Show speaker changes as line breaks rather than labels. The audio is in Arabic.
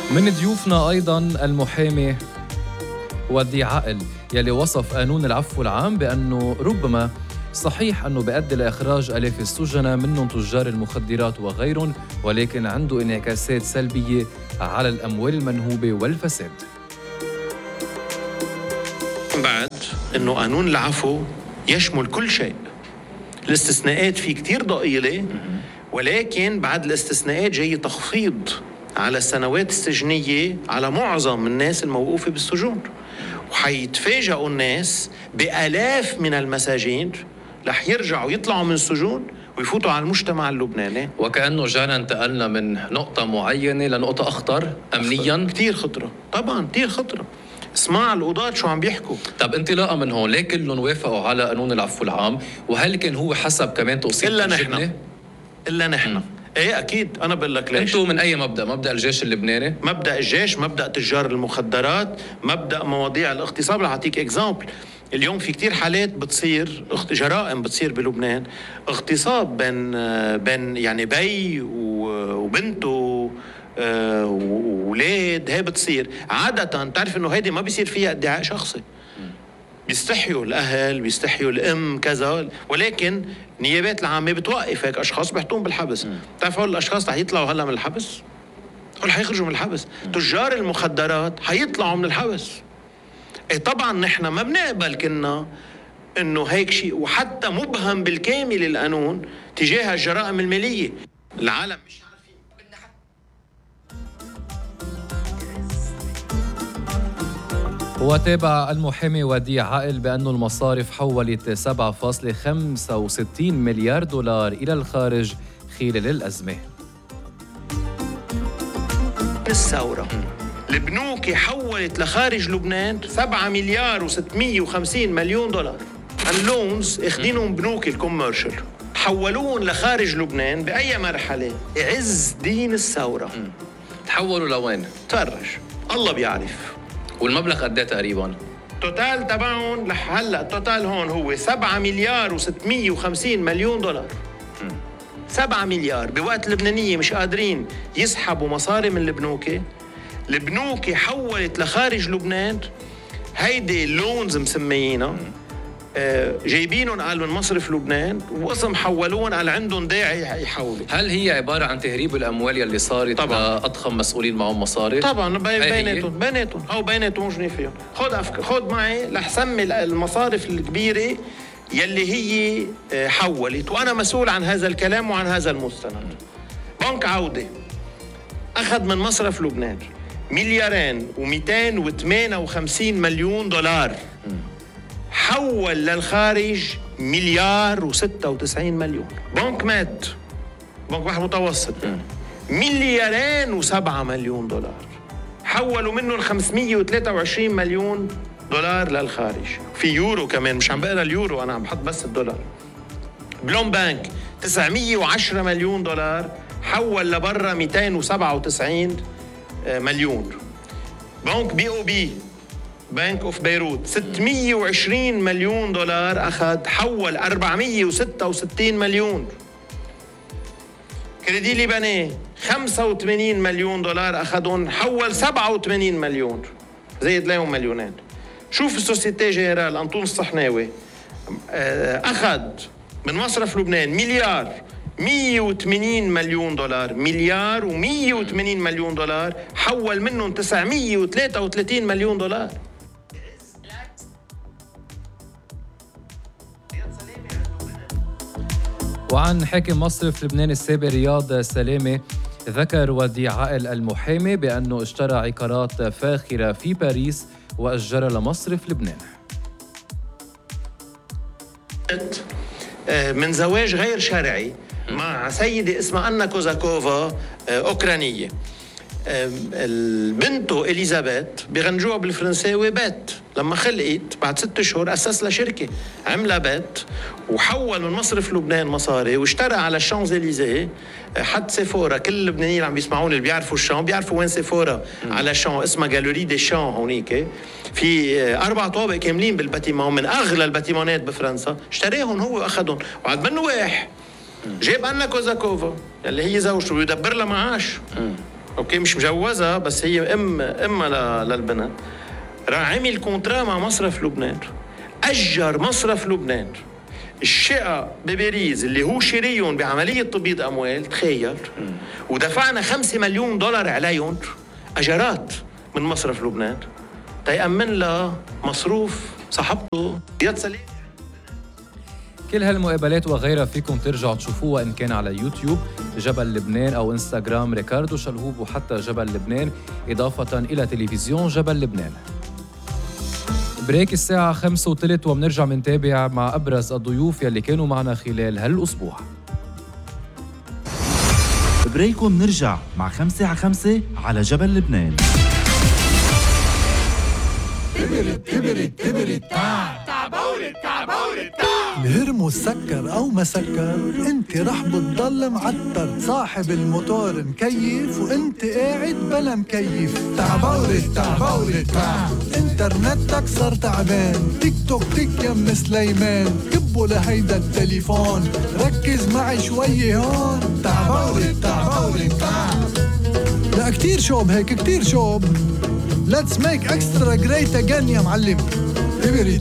من ضيوفنا أيضاً المحامي وديع عقل يلي وصف قانون العفو العام بأنه ربما صحيح أنه بيؤدي لإخراج آلاف السجناء منهم تجار المخدرات وغيرهم، ولكن عنده انعكاسات سلبية على الأموال المنهوبة والفساد.
بعد أنه قانون العفو يشمل كل شيء، الاستثناءات فيه كتير ضئيلة، ولكن بعد الاستثناءات جاي تخفيض على السنوات السجنية على معظم الناس الموقوفة بالسجون، وحيتفاجئوا الناس بآلاف من المساجين رح يرجعوا يطلعوا من السجون ويفوتوا على المجتمع اللبناني.
وكأنه جانا انتقلنا من نقطة معينة لنقطة أخطر أمنياً.
كتير خطرة، طبعاً كتير خطرة. اسمع القضاة شو عم بيحكوا.
طب انطلاقا من هون ليه كلهم وافقوا على قانون العفو العام؟ وهل كان هو حسب كمان توصيل
الجنة؟ إلا نحن. ايه اكيد، انا بقول لك ليش.
انتوا من اي مبدا؟ مبدا الجيش اللبناني؟
مبدا الجيش، مبدا تجار المخدرات، مبدا مواضيع الاغتصاب. رح اعطيك اكزامبل. اليوم في كتير حالات بتصير جرائم بتصير بلبنان، اغتصاب بين يعني بي وبنته وولاد. هي بتصير عاده، تعرف انه هيدي ما بيصير فيها ادعاء شخصي، بيستحيوا الأهل، بيستحيوا الأم كذا، ولكن النيابات العامة بتوقف هيك أشخاص بيحطوهم بالحبس. بتعرف هول الأشخاص رح يطلعوا هلا من الحبس؟ هول حيخرجوا من الحبس. تجار المخدرات حيطلعوا من الحبس. إيه طبعا نحن ما بنقبل كنا إنه هيك شيء، وحتى مبهم بالكامل القانون تجاه الجرائم المالية. العالم مش
وتابع المحامي وديع عقل بأن المصارف حولت 7.65 مليار دولار إلى الخارج خلال الأزمة.
الثورة البنوك حولت لخارج لبنان 7 مليار و650 مليون دولار. اللونز اخدينهم بنوك الكوميرشل حولوهم لخارج لبنان بأي مرحلة؟ عز دين الثورة.
تحولوا لوين؟
تفرج، الله بيعرف.
والمبلغ قد ايه تقريبا؟
توتال تبعهم لهلا التوتال هون هو 7 مليار و650 مليون دولار. 7 مليار بوقت اللبنانية مش قادرين يسحبوا مصاري من البنوك حولت لخارج لبنان. هيدي اللونز مسميينها، جايبينهم قال من مصرف لبنان وقسم حولوهم قال عندهم داعي يحولوا.
هل هي عبارة عن تهريب الأموال يلي صارت لأضخم مسؤولين معهم مصاري؟
طبعا بيناتهم هو بيناتهم موجودين فيهم. خد معي رح سمي المصارف الكبيرة يلي هي حولت، وأنا مسؤول عن هذا الكلام وعن هذا المستند. بنك عودة أخذ من مصرف لبنان 2.258 مليون دولار، حول للخارج 1.96 مليار. بنك مات، بنك واحد متوسط، 2.7 مليون دولار، حولوا منهم 523 مليون دولار للخارج. في يورو كمان، مش عم بقرا اليورو، أنا عم بحط بس الدولار. بلون بانك 910 مليون دولار، حول لبرا 297 مليون. بنك BOB بنك اوف بيروت 620 مليون دولار أخذ، حول 466 مليون. كريدي ليباني 85 مليون دولار أخذون، حول 87 مليون، زيد لهم مليونين. شوف السوسيتي جيرال أنطون الصحناوي أخذ من مصرف لبنان 1.180 مليون دولار، 1.180 مليون دولار، حول منهم 933 مليون دولار.
وعن حاكم مصرف لبنان السابق رياض سلامة، ذكر وديع عقل المحامي بأنه اشترى عقارات فاخرة في باريس وأجرها لمصرف لبنان.
من زواج غير شرعي مع سيدة اسمها أنا كوزاكوفا، أوكرانية. بنته إليزابيث بغنجوها بالفرنساوي بيت. لما خلقت بعد 6 شهور أسس لها شركة عملها بيت، وحول من مصرف لبنان مصاري واشترى على الشانزليزيه حد سيفورا. كل اللبنانيين اللي عم بيسمعوني اللي بيعرفوا الشان بيعرفوا وين سيفورا. على شان اسمها جالوري دي شان، هونيك في 4 طوابق كاملين بالباتيمون، من أغلى الباتيمونات بفرنسا. اشتريهم هو وأخذهم، وعد منه واح جاب أنا كوزاكوفا اللي هي زوجته ويدبر لها معاش. اوكي مش مجوزة بس هي امها للبنت، راح عمل كونترا مع مصرف لبنان، اجر مصرف لبنان الشقة بباريس اللي هو شريهم بعملية تبييض اموال، تخيل، ودفعنا $5 مليون عليهم اجارات من مصرف لبنان تيأمن لها مصروف صاحبته زياد سليم.
كل هالمقابلات وغيرها فيكم ترجعوا تشوفوها إن كان على يوتيوب جبل لبنان أو إنستغرام ريكاردو شلهوب وحتى جبل لبنان، إضافة إلى تلفزيون جبل لبنان. بريك الساعة 5:03 ومنرجع منتابع مع أبرز الضيوف يلي كانوا معنا خلال هالأسبوع.
بريك ومنرجع مع 5 على جبل لبنان.
كبرت الهرمو سكر او ما سكر، انت رح بتضل معتر، صاحب الموتور مكيف وانت قاعد بلا مكيف. تعبورت انترنتك صار تعبان، تيك توك تيك يم سليمان، كبوا لهيدا التليفون، ركز معي شوي هون. تعبورت لا كتير شوب هيك كتير شوب. Let's make extra great again يا معلم.